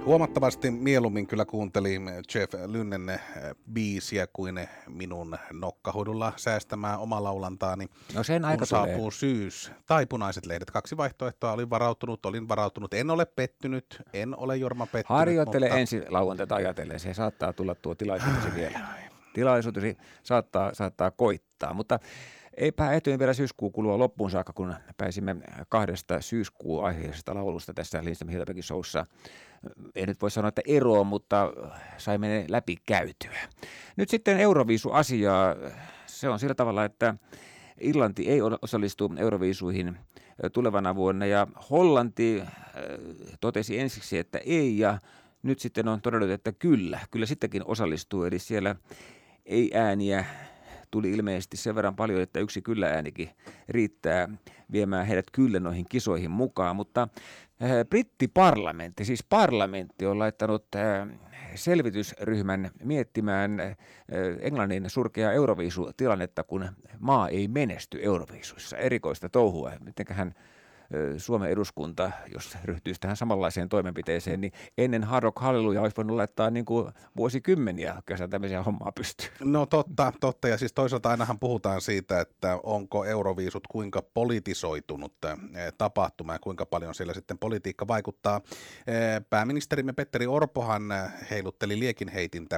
Huomattavasti mieluummin kyllä kuuntelin Jeff Lynnen biisiä kuin minun nokkahuidulla säästämään omalaulantaani. No sen aika kun saapuu syys tai punaiset lehdet. 2 vaihtoehtoa, olin varautunut. En ole pettynyt, en ole Jorma pettynyt. Harjoittele ensi lauantaita ajatellen, se saattaa tulla tuo tilaisuutesi vielä. Tilaisuutesi saattaa koittaa, mutta eipä ehtojen vielä syyskuu kulua loppuun saakka, kun pääsimme 2 syyskuun aiheisesta laulusta tässä Lindström Hiltapäki showssa. En nyt voi sanoa, että eroon, mutta saimme ne läpi käytyä. Nyt sitten Euroviisu-asiaa. Se on sillä tavalla, että Irlanti ei osallistu Euroviisuihin tulevana vuonna ja Hollanti totesi ensiksi, että ei ja nyt sitten on todennut, että kyllä sittenkin osallistuu. Eli siellä ei-ääniä tuli ilmeisesti sen verran paljon, että yksi kyllä-äänikin riittää viemään heidät kyllä noihin kisoihin mukaan. Mutta brittiparlamentti, siis parlamentti on laittanut selvitysryhmän miettimään Englannin surkeaa Euroviisu-tilannetta, kun maa ei menesty Euroviisuissa. Erikoista touhua. Mitenköhän Suomen eduskunta, jos ryhtyisi tähän samanlaiseen toimenpiteeseen, niin ennen Hard Rock Hallelujah olisi voinut laittaa niin kuin vuosikymmeniä oikeastaan tämmöisiä hommaa pystyyn. No totta. Ja siis toisaalta ainahan puhutaan siitä, että onko Euroviisut kuinka politisoitunut tapahtuma ja kuinka paljon siellä sitten politiikka vaikuttaa. Pääministerimme Petteri Orpohan heilutteli liekinheitintä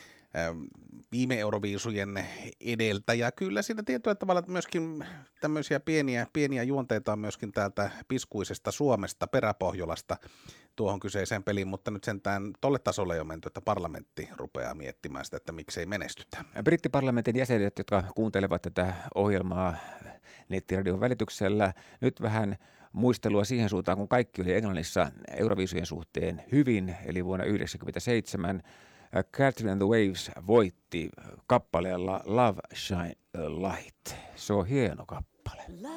viime Euroviisujen edeltäjä. Kyllä siinä tietyllä tavalla myöskin tämmöisiä pieniä juonteita on myöskin täältä piskuisesta Suomesta, Peräpohjolasta tuohon kyseiseen peliin, mutta nyt sentään tolle tasolle ei ole menty, että parlamentti rupeaa miettimään sitä, että miksei menestytä. Brittiparlamentin jäsenet, jotka kuuntelevat tätä ohjelmaa nettiradion välityksellä, nyt vähän muistelua siihen suuntaan, kun kaikki oli Englannissa Euroviisujen suhteen hyvin, eli vuonna 1997 Catherine and the Waves voitti kappaleella Love Shine a Light. Se on hieno kappale.